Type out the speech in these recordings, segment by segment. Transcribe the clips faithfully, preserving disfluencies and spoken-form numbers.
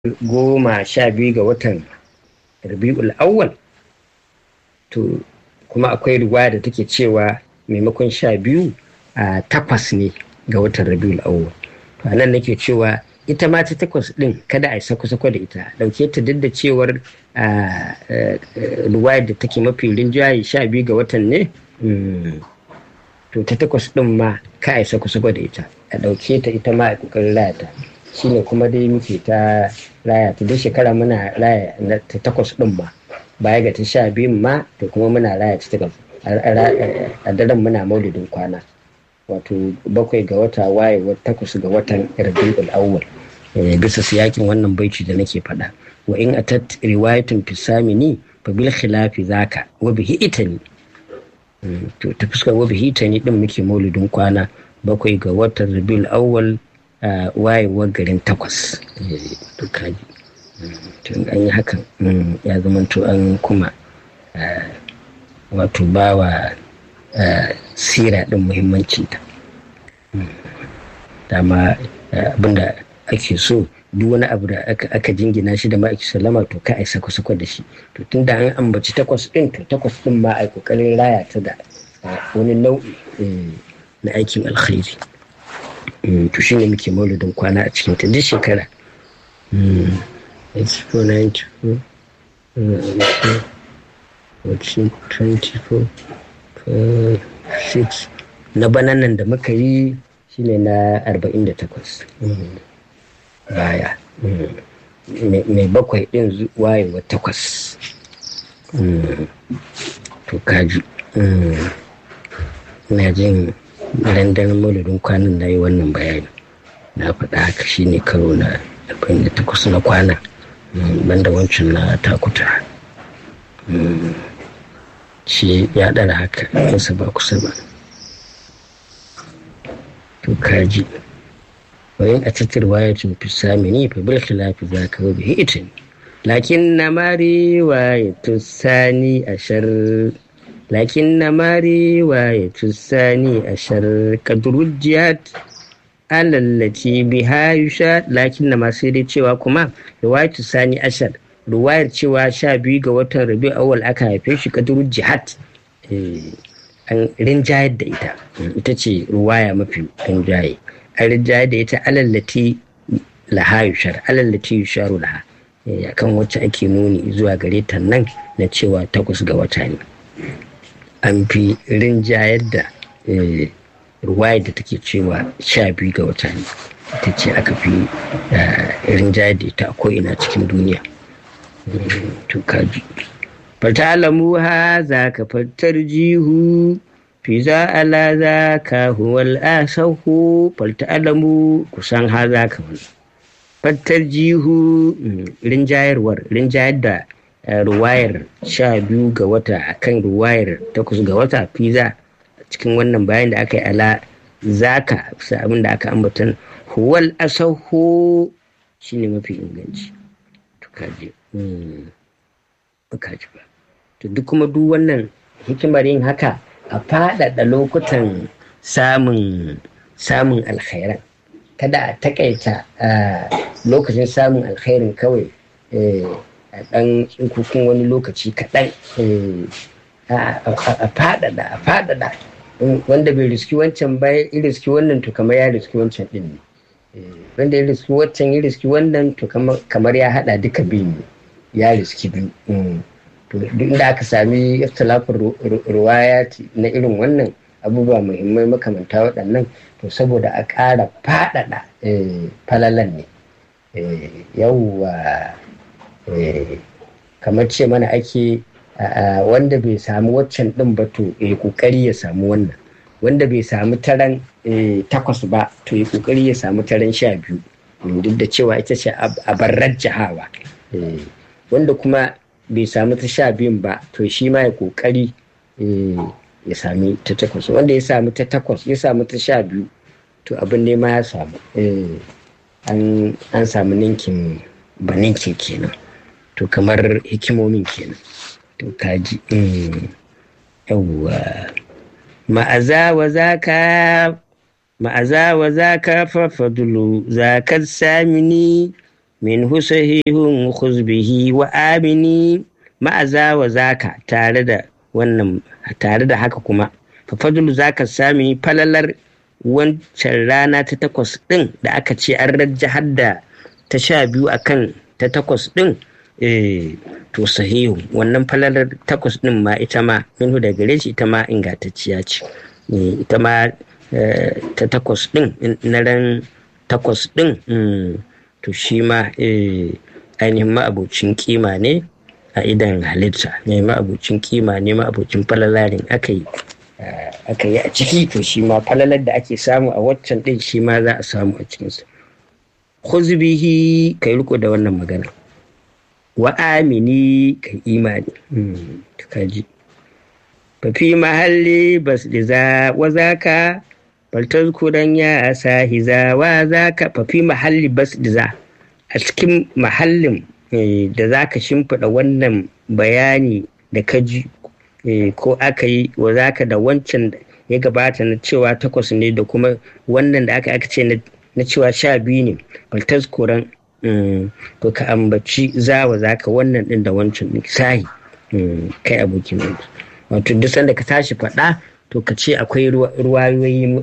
goma sha biyu ga watan rabi'ul awwal, to kuma akwai riwaya da take cewa maimakon sha biyu a takwas ne ga watan rabi'ul awwal. To anan nake cewa ita ma ta takwas din kada a yi sako-sako da ita, dauke ta duk da cewar riwayar da take mafi rinjaye sha biyu ga watan ne, to ta takwas din ma ka a yi sako-sako da ita, a dauke ta ita ma a kokarin rayata. Shine kuma dai muke ta raya ta duk shekara muna raya ta takwas din ma, baya ga ta sha biyun ma to kuma muna raya ta takwas a daren muna maulidin kwana, wato bakwai ga wata wayewar takwas ga watan rabiul awwal, bisa siyakin wannan baiti da nake faɗa. Wa in atat riwayatun fisamini fa bil khilafi zaka wa bihi itani, to ta fuskar wa bihi itani din muke maulidin kwana bakwai ga watan rabiul awwal, wayewar garin takwas. To kaji tun an yi hakan ya zama to an kuma wato bawa sira din muhimmancinta. Dama abinda ake so duk wani abu da aka jingina shi da ma'aiki sallama to ka ai sako-sako da shi. To tun da an ambaci takwas din, to takwas din ma ai kokarin raya ta da wani nau'i na aikin alkhairi. To shi ne muke maulidin kwana a cikin ta duk shekara. eighty-four, ninety-four, twenty-four, six na bananan da muka yi shine na arba'in da takwas baya, mai bakwai din wayewa takwas. To kaji ina jin randan maulidin kwanan na yi wannan bayani, na faɗa haka shine karo na arba'in da takwas na kwana, banda wancan na takuta shi ya ɗara haka nasa ba kusa ba. To kaji wayin a tattar wayatun fisamini fa bil khilafi zaka wa bihi itin lakin na mari wayatun sani ashar lakin na mari wayatun sani ashar kadrujiyat alallaci biha yusha. Lakin na masu dai cewa kuma riwayatun sani ashar, riwayar cewa sha biyu ga watan rabi'ul awwal aka haife shi kadrul jihad, an rinjayar da ita, ita ce riwaya mafi rinjaye, an rinjayar da ita alallati laha yushar, alallati yusharu laha, akan wacce ake nuni zuwa gare ta nan na cewa takwas ga wata ne. An fi rinjayar da riwaya da take cewa sha biyu ga wata ne, ita ce aka fi rinjayar da ita a ko'ina cikin duniya. To kaji fatalamu ha za ka fattar jihu fi za ala za ka huwal asahu, fatalamu kusan ha za ka wani fattar jihu, rinjayarwar rinjayar da ruwayar sha biyu ga wata akan ruwayar takwas ga wata fi za cikin wannan bayan da aka yi ala za ka abin da aka ambatan huwal asahu shine mafi inganci. To kaji kaji ba, to duk kuma duk wannan hikimar yin haka a faɗaɗa lokutan samun samun alkhairan, kada a takaita lokacin samun alkhairin kawai a ɗan tsukukun wani lokaci kaɗan, a faɗaɗa a faɗaɗa wanda bai riski wancan ba ya riski wannan to kamar ya riski wancan ɗin ne, wanda ya riski wancan ya riski wannan to kamar ya haɗa duka biyu ne, ya riski biyu. To duk inda aka sami ikhtilafin ruwaya na irin wannan abubuwa muhimmai makamanta waɗannan, to saboda a ƙara faɗaɗa falalan ne. Yawwa kamar ce mana ake wanda bai samu waccan ɗin ba to ya ƙoƙari ya samu wannan, wanda bai samu taran takwas ba to ya ƙoƙari ya samu taran sha biyu, duk da cewa ita ce a barrar jihawa. Wanda kuma bai samu ta sha biyun ba to shi ma ya kokari ya sami ta takwas, wanda ya samu ta takwas ya samu ta sha biyu to abin ne ma ya samu, an samu ninkin ba ninkin kenan. To kamar hikimomin kenan. To kaji yawwa ma'aza wa zaka ma'aza wa zaka fa fadlu zakar samini min husahihun khuzbihi wa amini ma'aza wa zaka tare da wannan tare da haka kuma fa fadlu zaka sami falalar wancan rana ta takwas din da aka ce an rajjahar da ta sha biyu akan ta takwas din eh to sahihu wannan falalar takwas din ma ita ma minhu da gare shi ita ma ingantacciya ce ita ma ta takwas din na ran takwas din to shi ma ainihin ma'abocin kima ne a idan halitta ne ma'abocin kima ne ma'abocin falalarin aka yi aka yi a ciki to shi ma falalar da ake samu a waccan din shi ma za a samu a cikinsa khuzbihi kai riko da wannan magana wa amini kai imani kaji fa fi mahalli basdiza wa zaka bal tazkuran ya sahiza wa zaka fa fi mahalli basdiza a cikin mahallin da zaka shimfiɗa wannan bayani da kaji ko aka yi wa zaka da wancan ya gabata na cewa takwas ne da kuma wannan da aka aka ce na cewa sha biyu ne bal tazkuran to ka ambaci zawa zaka wannan din da wancan sahi kai abokin nan wato duk sanda ka tashi faɗa to ka ce akwai ruwayoyi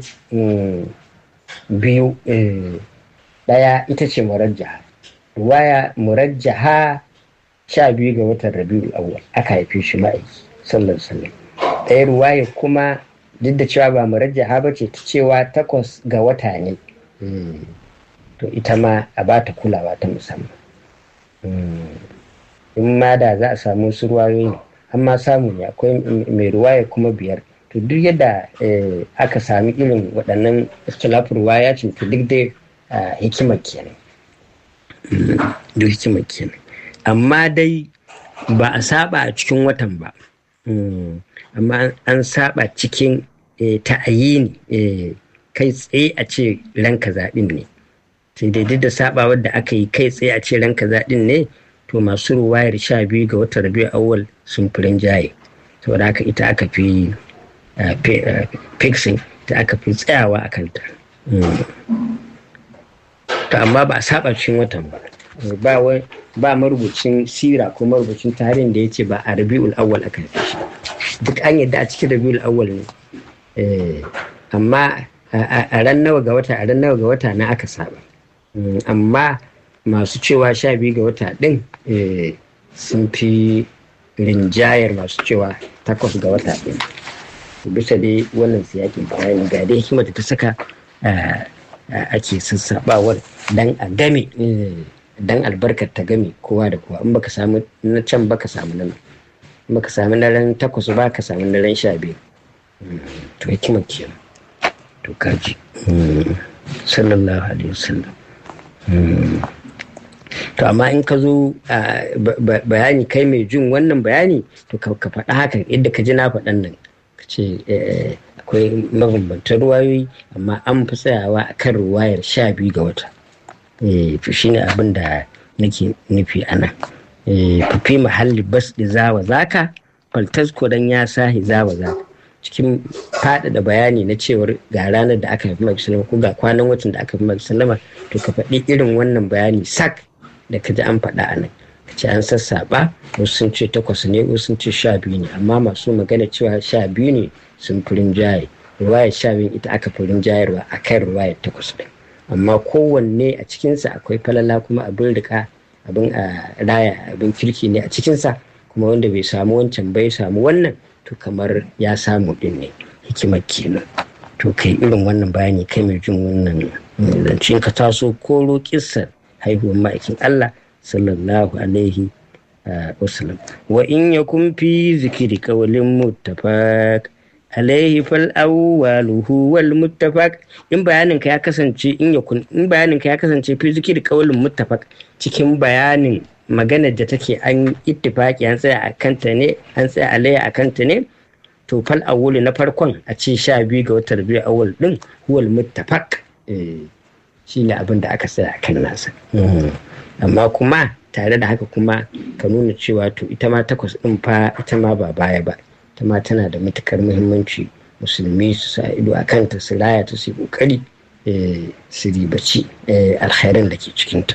biyu ɗaya ita ce murajjaha ruwaya murajjaha sha biyu ga watan rabiul awwal aka haife shi ma'aiki sallallahu alaihi wasallam ɗaya ruwaya kuma duk da cewa ba murajjaha ba ce ta cewa takwas ga wata ne to ita ma a ba ta kulawa ta musamman in ma da za a samu su ruwayoyi amma samu ne akwai mai ruwaya kuma biyar to duk yadda aka sami irin waɗannan ikhtilafin ruwaya ce to duk dai hikimar kenan duk hikimar kenan amma dai ba a saba a cikin watan ba amma an saba cikin ta'ayini kai tsaye a ce ranka zaɓin ne sai dai duk da sabawar da aka yi kai tsaye a ce ranka zaɓin ne to masu ruwayar sha biyu ga watan rabiul awwal sun fi rinjaye saboda haka ita aka fi fixing ta aka fi tsayawa a kanta to amma ba a saba cikin watan ba ba marubucin sira ko marubucin tarihin da ya ce ba a rabiul awwal aka yi shi duk an yadda a cikin rabiul awwal ne amma a ran nawa ga wata a ran nawa ga wata na aka saba amma masu cewa sha biyu ga wata din sun fi rinjayar masu cewa takwas ga wata din bisa dai wannan siyakin bayani ga dai hikimar da ta saka ake sassabawar dan a game dan albarkar ta game kowa da kowa in baka samu na can baka samu nan in baka samu na ran takwas ba ka samu na ran sha biyu to hikimar kenan to kaji sallallahu alaihi wasallam to amma in ka zo bayani kai mai jin wannan bayani to ka faɗa hakan yadda ka ji na faɗan nan ka ce akwai mabambantan ruwayoyi amma an fi tsayawa a kan ruwayar sha biyu ga wata to shi ne abin da nake nufi a nan fi mahalli bas da zawa zaka faltasko dan ya sahi zawa zaka cikin faɗaɗa bayani na cewar ga ranar da aka haifi Maki Sallama ko ga kwanan watan da aka haifi Maki Sallama to ka faɗi irin wannan bayani sak da ka ji an faɗa a nan ka ce an sassaɓa wasu sun ce takwas ne wasu sun ce sha biyu ne amma masu magana cewa sha biyu ne sun fi rinjaye ruwayar sha biyu ita aka fi rinjayarwa a kan ruwayar takwas ɗin amma kowanne a cikinsa akwai falala kuma abin rika abin a raya abin kirki ne a cikinsa kuma wanda bai samu wancan bai samu wannan to kamar ya samu din ne hikimar kenan to kai irin wannan bayani kai mai jin wannan zancen ka taso koro kissar haihuwar ma'aikin Allah sallallahu alaihi wasallam wa in yakun fi zikri qawlin muttafaq alaihi fal awwaluhu wal muttafaq in bayanin ka ya kasance in yakun in bayanin ka ya kasance fi zikri qawlin muttafaq cikin bayanin maganar da take an ittifaki an tsaya a kanta ne an tsaya alayya a kanta ne to fal awwali na farkon a ce sha biyu ga watan biyu awwal din huwal muttafaq shi ne abin da aka tsaya a kan nasa amma kuma tare da haka kuma ka nuna cewa to ita ma takwas din fa ita ma ba baya ba ita ma tana da matukar muhimmanci musulmi su sa ido a kanta su raya ta su kokari su ribaci alkhairan da ke cikinta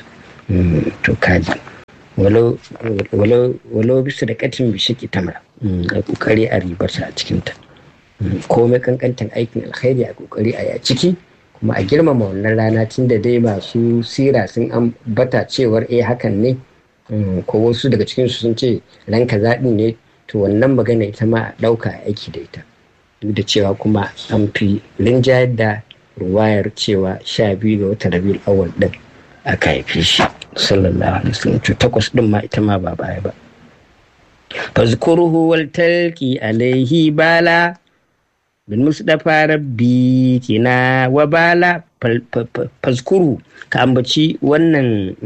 to kaji walau walau bisa da katin bishiki tamra a kokari a ribarsa a cikinta. Komai kankantan aikin alkhairi a kokari a ya ciki, kuma a girmama wannan rana tun da dai masu sira sun ambata cewar eh hakan ne, ko wasu daga cikinsu sun ce ranka zaɓi ne, to wannan magana ita ma a ɗauka aiki da ita, duk da cewa kuma an fi rinjayar da ruwayar cewa sha biyu ga watan rabiul awwal din aka haife shi sallallahu alaihi wasallam. to takwas din ma ita ma ba baya ba. fazkuruhu wal talqi alaihi bala bin musdafa rabbi kina wa bala. fazkuru ka ambaci wannan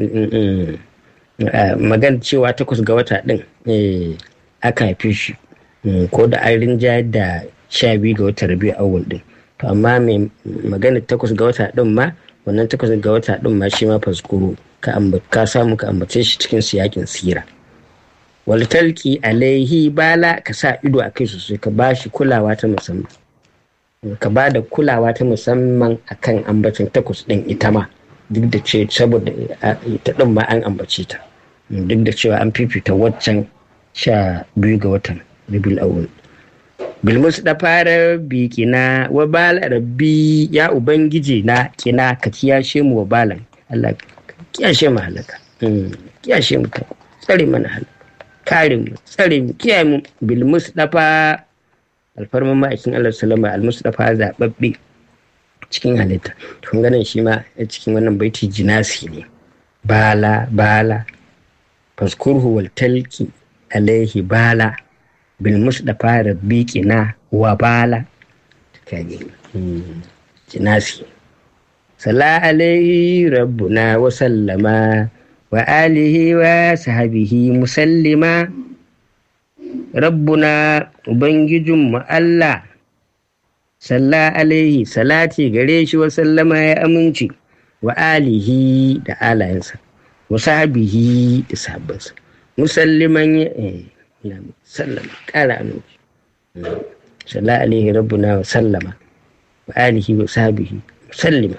magana cewa takwas ga wata din aka haife shi, ko da an rinjayar da sha biyu ga watan rabiul awwal din, to amma mai magana takwas ga wata din ma, wannan takwas ga wata din ma shi ma fazkuru ka samu ka ambace shi cikin siyakin sira. wal talqi alaihi bala, ka sa ido a kai sosai, ka ba shi kulawa ta musamman, ka ba da kulawa ta musamman akan ambacin takwas din ita ma, duk da ce saboda ita din ma an ambace ta, duk da cewa an fifita waccan sha biyu ga watan rabiul awwal. bilmus da fara bi kina wa bala rabbi, ya ubangiji na kina ka kiyashe mu wa balan, Allah kiyashe mu halaka, kiyashe mu ka tsare mana halaka, kare mu tsare mu kiyaye mu. bilmus dafa alfarman ma'aikin Allah sallama al-mustafa zababbe cikin halitta. tun ganin shi ma cikin wannan baiti jinasi ne, bala bala fazkurhu wal talqi alaihi bala bil musdafa rabbiqina wa bala, kaje jinasi. salla alaihi rabbuna wa sallama wa alihi wa sahbihi musallima. rabbuna ubangijin mu Allah, salla alaihi salati gare shi, wa sallama ya aminci, wa alihi da alayensa, wa sahbihi da sahabbansa, musalliman ya sallama kara aminci. salla alaihi rabbuna wa sallama wa alihi wa sahbihi musallima,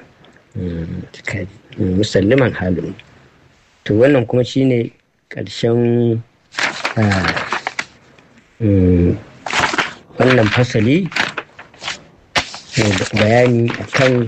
musalliman halin. to wannan kuma shine ƙarshen wannan fasali, bayani akan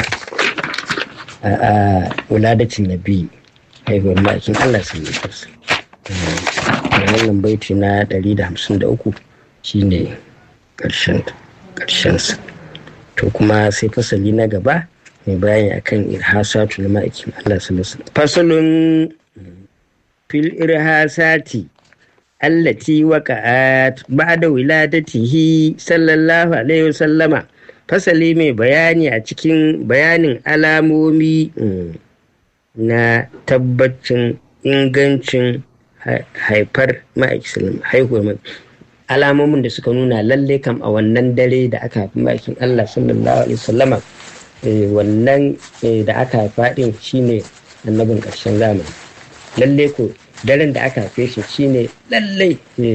wuladacin nabi, haihuwar ma'aikin Allah sallallahu alaihi wasallam. wannan baiti na ɗari da hamsin da uku shine ƙarshen ƙarshensa. to kuma sai fasali na gaba mai bayani akan irhasatu na ma'aikin Allah sallallahu alaihi wasallam. fasalun fil irhasati allati waqa'at ba'da wiladatihi sallallahu alaihi wasallama. fasali mai bayani a cikin bayanin alamomi na tabbacin ingancin haifar ma'aikin haihuwar, alamomin da suka nuna lalle kam a wannan dare da aka haifi ma'aikin Allah sallallahu alaihi wasallama, wannan da aka haifa din shine annabin ƙarshen zamani. lalle ko daren da aka haife shi shine lalle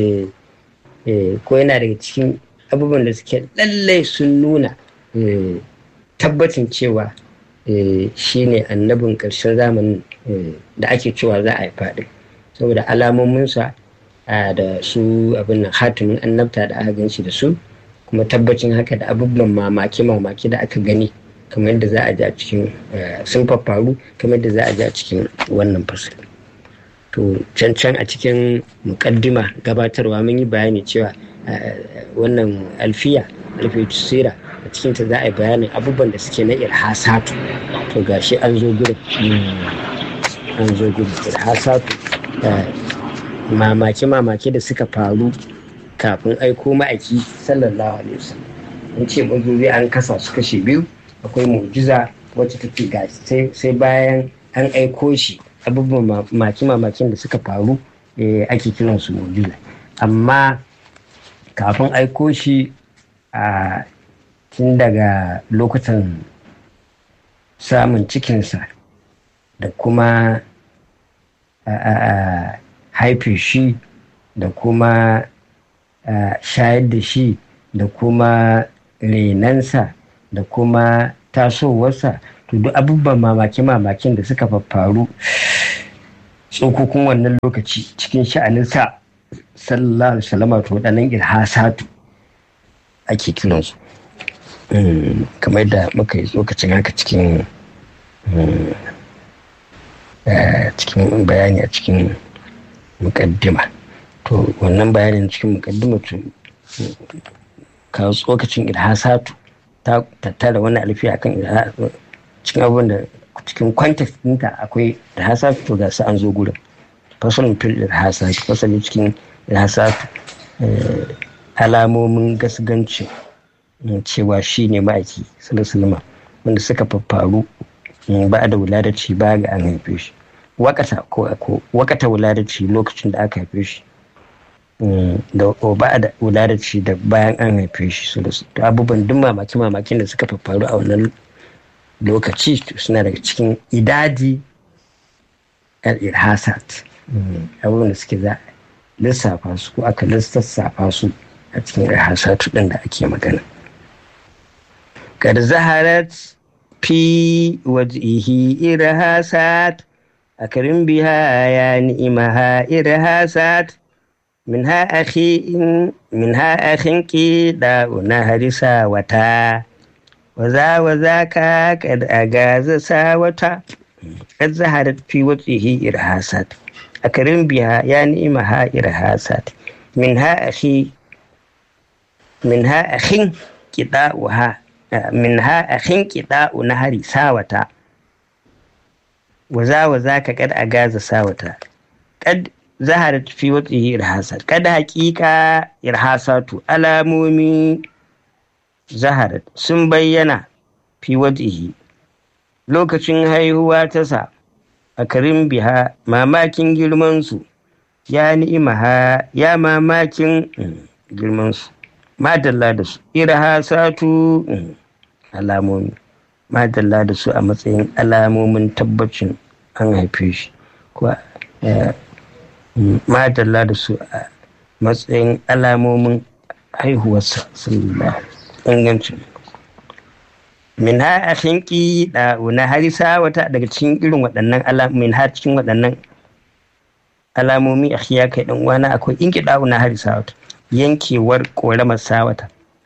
ko yana daga cikin abubuwan da suke lalle sun nuna tabbacin cewa shine annabin ƙarshen zamanin da ake cewa za a haifa din, saboda alamominsa da su abin nan hatimin annabta da aka ganshi da su, kuma tabbacin haka da abubuwan mamaki mamaki da aka gani kamar yadda za a ji a cikin sun faffaru kamar yadda za a ji a cikin wannan fasali. to can can a cikin mukaddima gabatarwa mun yi bayani cewa wannan alfiya alfiya sira a cikin ta za a yi bayanin abubuwan da suke na irhasatu. to gashi an zo gurin an zo gurin irhasatu, mamaki mamaki da suka faru kafin aiko ma'aiki sallallahu alaihi wasallam. an ce mazubi an kasa su kashe biyu, akwai mu'jiza wacce take gashi sai bayan an aiko shi abubuwan mamaki mamakin da suka faru ake kiran su mu'jiza. amma kafin aiko shi a tun daga lokutan samun cikinsa da kuma haife shi da kuma shayar da shi da kuma renansa da kuma tasowarsa, to duk abubuwan mamaki mamakin da suka faru tsokokun wannan lokaci cikin sha'aninsa sallallahu alaihi wasallam, to waɗannan irhasatu ake kiransu. Kamar da muka yi tsokacin haka cikin cikin bayani a cikin mukaddima. To wannan bayanin cikin mukaddima to kawo tsokacin irhasatu ta tattara wani alfi akan cikin abin da cikin kwantas ɗinta akwai irhasatu, to ga su an zo gurin fasalin fil irhasatu, fasalin cikin irhasatu, alamomin gasganci cewa shi ne ma'aiki sallallahu wanda suka faffaru ba da wuladaci ba ga an haife shi, wakata ko wakata wuladaci lokacin da aka haife shi, da ba da wuladaci da bayan an haife shi. So da abubuwan duk mamaki mamakin da suka faffaru a wannan lokaci suna daga cikin idadi al-irhasat, abubuwan da suke za lissafa su ko aka lissafa su a cikin irhasatu din da ake magana. Kad zaharat fi wajhihi irhasat akrim biha ya ni'maha irhasat minha akhin minha akhin qida unahrisa wata waza waza ka kad agaza sawata. Kad zaharat fi wajhihi irhasat akrim biha ya ni'maha irhasat minha akhi minha akhin qida uha minha akhin qida unahri sawata waza waza ka kad agaza sawata. Kad zaharat fi wajhihi irhasat, kad haqiqa irhasatu alamomi zaharat sun bayyana fi wajhihi lokacin haihuwa ta sa a karim biha mamakin girmansu ya ni'imaha ya mamakin girmansu madalla da su irhasatu alamomi madalla da su a matsayin alamomin tabbacin an haife shi, ko madalla da su a matsayin alamomin haihuwarsa sallallahu ingancin. Min ha a shinki da na harisa wata daga cikin irin waɗannan alamomin har cikin waɗannan alamomi a ya kai ɗan uwana akwai inki da na harisa wata yankewar ƙoramar sawata.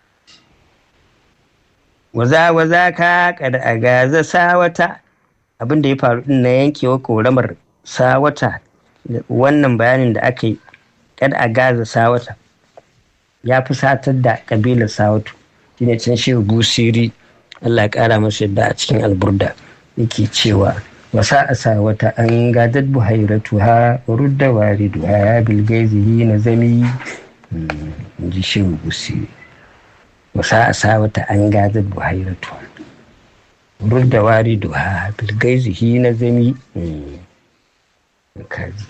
Waza waza ka kada a gaza sawata abin da ya faru din na yankewar ƙoramar sawata, wannan bayanin da aka yi kada a gaza sawata ya fi satar da ƙabilar sawatu. Shine can shehu busiri Allah ya ƙara masa yadda a cikin alburda yake cewa wasa a sawata an gadar buhairatu ha rudda waridu ha bilgaizihi na zami, ji shehu busiri. Wasa a sawata an gadar buhairatu rudda waridu ha bilgaizihi na zami, kaji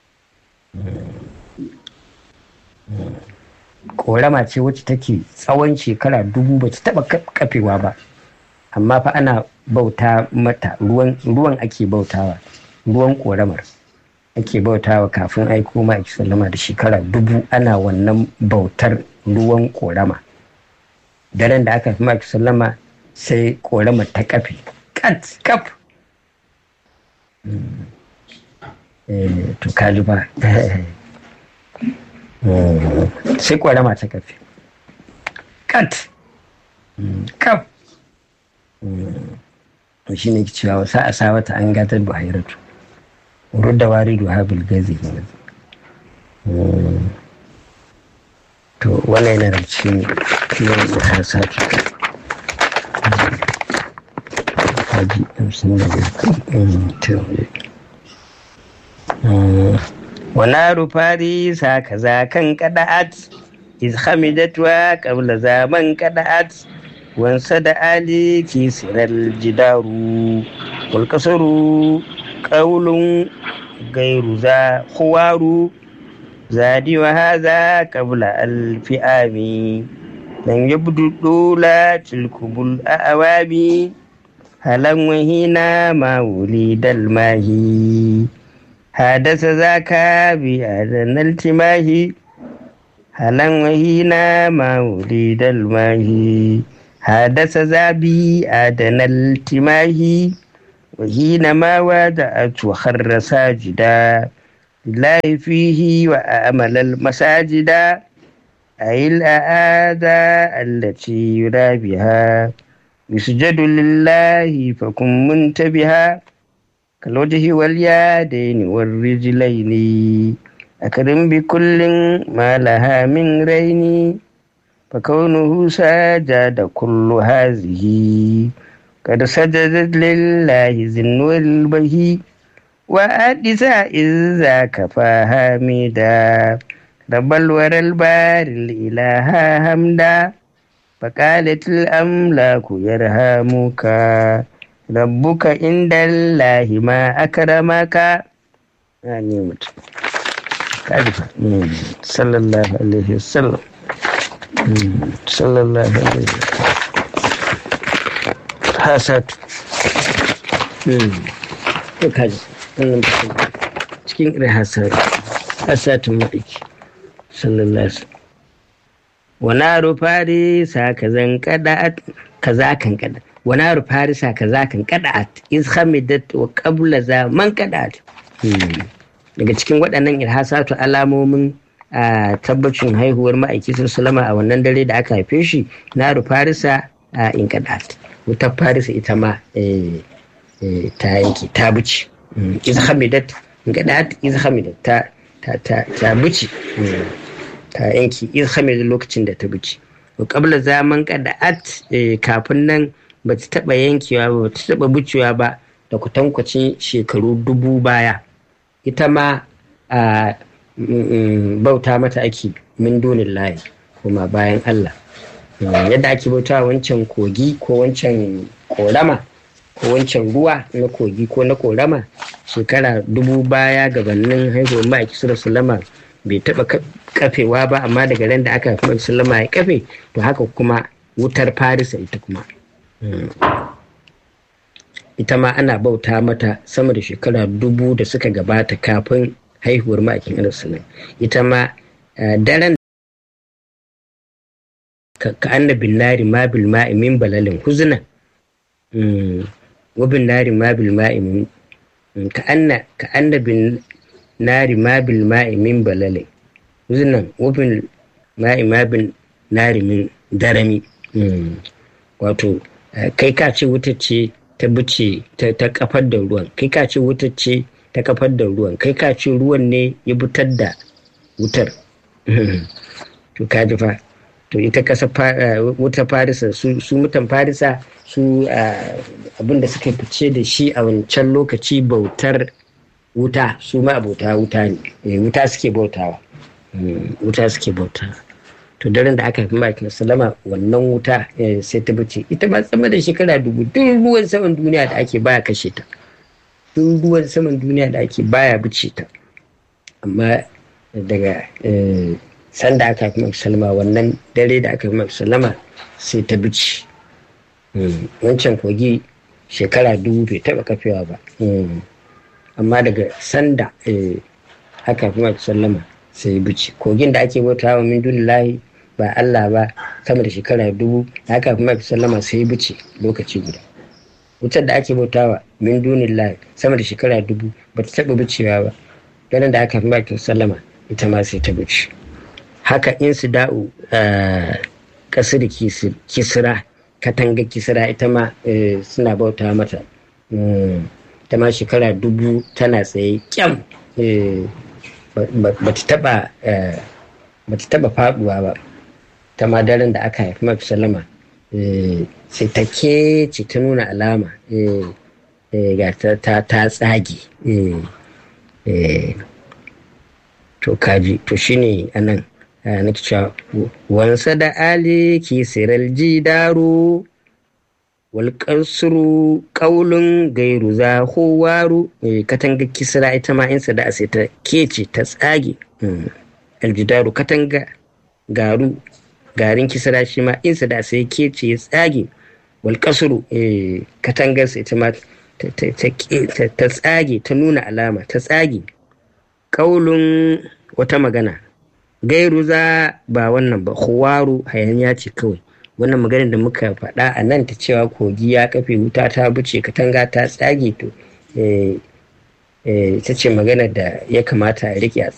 ƙorama ce wacce take tsawon shekara dubu ba ta taɓa kafewa ba, amma fa ana bauta mata ruwan ruwan ake bautawa, ruwan ƙoramar ake bautawa kafin aiko ma ake sallama da shekara dubu ana wannan bautar ruwan ƙorama. Daren da aka fi ma ake sallama sai ƙoramar ta kafe kat kaf. To kaji ba sai ƙorama ta kafe kat kaf. To shi ne cewa wasa a sawata an gatar buhairatu rudda waridu habil gazi. To wannan yana da cikin yawan da satu haji amsin da wana rufari sa kaza kan kada'at iz hamidatwa qabla zaman kada'at wansa da ali kisiral jidaru wal kasaru qaulun gairu za khuwaru zadi wa hadha qabla al fi'ami lan yabdu dula tilkubul awabi halan wahina ma wulidal mahi hadasa zaka bi adanal timahi halan wahina ma wulidal mahi hadasa zabi adanal timahi وحينما وادعت وخر ساجدا لله فيه وأمل المساجد أي الأعادة التي يرى بها يسجد لله فكن منتبها كالوجه واليدين والرجلين أكرم بكل ما لها من رين فكونه سجد كل هذه قد سجدت لله ذن البهي وأدسا إذا كفاها ميدا رب الورى البار الإله حمدا فقالت الأملاك يرحمك ربك عند الله ما أكرمك آمين صلى الله عليه وسلم صلى الله عليه وسلم hasad kaji wannan cikin irin hasad hasatun maɗiki sallallahu alaihi wana rufari sa kazan kada'at kaza kan kada wana rufari sa kaza kan kada'at iz hamidat wa qabla zaman kada'at daga cikin waɗannan irhasatu alamomin a tabbacin haihuwar ma'aiki sallama a wannan dare da aka haife shi na rufarisa a in kada'at wutar farisa ita ma ta yanki ta buci iz hamidat in kada'at iz hamidat ta ta ta ta buci ta yanki iz hamidat lokacin da ta buci wa qabla zaman kada'at kafin nan ba ta taba yankewa ba ba ta taba bucewa ba da kutankwacin shekaru dubu baya ita ma a bauta mata ake min dunin layi kuma bayan Allah yadda ake bauta wancan kogi ko wancan korama ko wancan ruwa na kogi ko na korama shekara dubu baya gabanin haihuwar ma'aiki sallama bai taba kafewa ba, amma daga ran da aka haifi sallama ya kafe to haka kuma wutar farisa ita kuma ita ma ana bauta mata sama da shekara dubu da suka gabata kafin haihuwar ma'aikin arsalan ita ma daren ka anna bin nari ma bil ma'i min balalin huzna wa bin nari ma bil ma'i min ka anna ka anna bin nari ma bil ma'i min balalin huzna wa bin ma'i ma bin nari min darami wato kai ka ce wuta ce ta buce ta kafar da ruwan kai ka ce wuta ce ta kafar da ruwan kai ka ce ruwan ne ya fitar da wutar to ka ji fa to ita kasa wuta farisa su mutan farisa su abinda suka fice da shi a wancan lokaci bautar wuta, su ma abota wuta ne wuta suke bautawa wuta suke bautawa to daren da aka fi ma'aikin salama wannan wuta sai ta bace ita ma sama da shekara dubu duk ruwan saman duniya da ake baya kashe ta duk ruwan saman duniya da ake baya bice ta, amma daga sanda aka fi ma'aikin salama wannan dare da aka fi ma'aikin salama sai ta bice wancan kogi shekara dubu bai taba kafewa ba, amma daga sanda aka fi ma'aikin salama sai bice kogin da ake bautawa min dunillahi ba Allah ba sama da shekara dubu da aka fi mafi sallama sai bice lokaci guda. Wutar da ake bautawa min dunin lahi sama da shekara dubu ba ta taɓa bicewa ba, ganin da aka fi mafi sallama ita ma sai ta bice. Haka in su da'u kasir kisira katanga kisira ita ma suna bauta mata, ita ma shekara dubu tana tsaye kyam ba ta taɓa faɗuwa ba. Ta ma daren da aka haifi mafi salama sai ta kece ta nuna alama ga ta tsage to kaji to shine anan na cewa wansa da ali ki siral jidaru wal kasru qaulun gairu za huwaru katanga kisra ita ma insa da sai ta kece ta tsage aljidaru katanga garu garin kisra shi ma insa da sai kece ya tsage wal kasru katangar sai ita ma ta tsage ta nuna alama ta tsage kaulun wata magana gairu za ba wannan ba huwaru hayaniya ce kawai wannan maganar da muka faɗa a nan ta cewa kogi ya kafe, wuta ta buce, katanga ta tsage, to ita ce maganar da ya kamata a riƙe a